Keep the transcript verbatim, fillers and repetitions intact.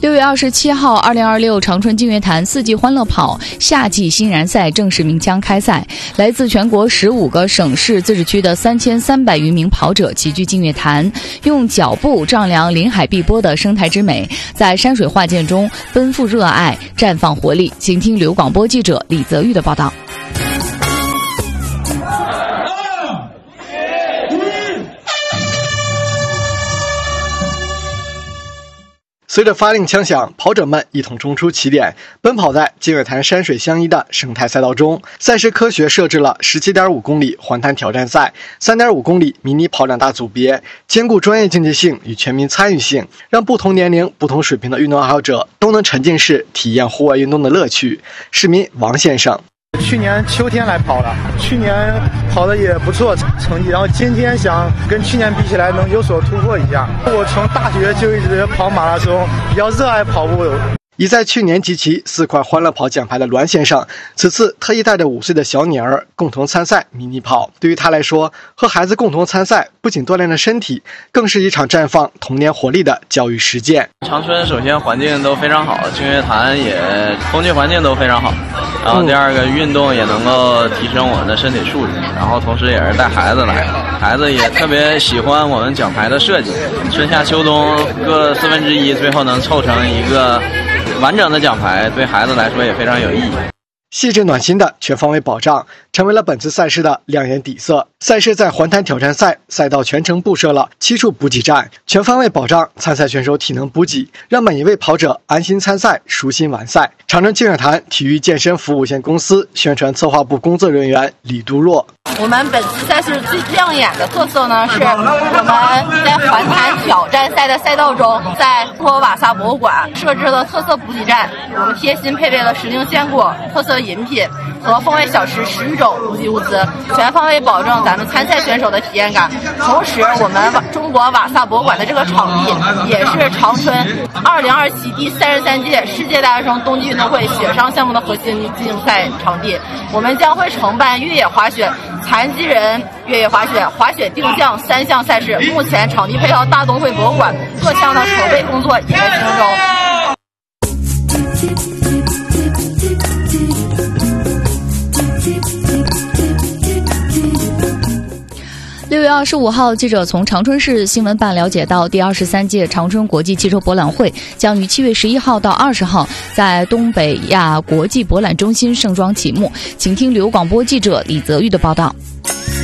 六月二十七号，二零二六长春净月潭四季欢乐跑夏季欣然赛正式鸣枪开赛，来自全国十五个省市自治区的三千三百余名跑者齐聚净月潭，用脚步丈量临海碧波的生态之美，在山水画卷中奔赴热爱，绽放活力。请听旅游广播记者李泽玉的报道。 随着发令枪响，跑者们一同冲出起点，奔跑在净月潭山水相依的生态赛道中。赛事科学设置了 十七点五公里环潭挑战赛、三点五公里迷你跑两大组别，兼顾专业竞技性与全民参与性，让不同年龄、不同水平的运动爱好者都能沉浸式体验户外运动的乐趣。市民王先生。 去年秋天来跑了，去年跑的也不错成绩，然后今天想跟去年比起来能有所突破一下。我从大学就一直跑马拉松，比较热爱跑步。 已在去年集齐四块欢乐跑奖牌的栾先生，此次特意带着五岁的小女儿共同参赛迷你跑。对于他来说，和孩子共同参赛不仅锻炼了身体，更是一场绽放童年活力的教育实践。 长春首先环境都非常好，净月潭也空气环境都非常好，然后第二个运动也能够提升我们的身体素质，然后同时也是带孩子来的，孩子也特别喜欢我们奖牌的设计，春夏秋冬各四分之一，最后能凑成一个完整的奖牌，对孩子来说也非常有意义。 细致暖心的全方位保障成为了本次赛事的亮眼底色。赛事在环潭挑战赛赛道全程布设了七处补给站，全方位保障参赛选手体能补给，让每一位跑者安心参赛，舒心完赛。长春净月潭体育健身服务有限公司宣传策划部工作人员李都若。 我们本次赛事最亮眼的特色呢，是我们在环潭挑战赛的赛道中，在托瓦萨博物馆设置了特色补给站，我们贴心配备了时令鲜果、特色饮品和风味小吃十余种补给物资，全方位保证咱们参赛选手的体验感。同时，我们中国瓦萨博物馆的这个场地也是长春二零二七第三十三届世界大学生冬季运动会雪上项目的核心竞赛场地。我们将会承办越野滑雪、残疾人越野滑雪、滑雪定向三项赛事。目前场地配套大都会博物馆，各项的筹备工作也在进行中。 六月二十五号，记者从长春市新闻办了解到，第二十三届长春国际汽车博览会将于七月十一号到二十号在东北亚国际博览中心盛装启幕。请听旅游广播记者李泽玉的报道。